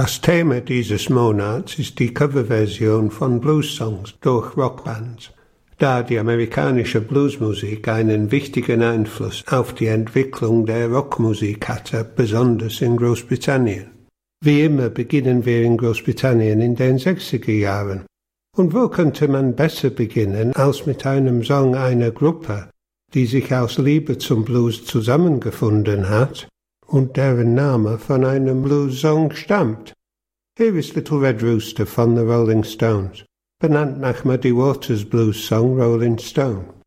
Das Thema dieses Monats ist die Coverversion von Blues-Songs durch Rockbands, da die amerikanische Bluesmusik einen wichtigen Einfluss auf die Entwicklung der Rockmusik hatte, besonders in Großbritannien. Wie immer beginnen wir in Großbritannien in den 60er Jahren. Und wo könnte man besser beginnen als mit einem Song einer Gruppe, die sich aus Liebe zum Blues zusammengefunden hat und deren Name von einem Blues-Song stammt. Hier ist Little Red Rooster von the Rolling Stones, benannt nach Muddy Waters' Blues-Song Rolling Stone.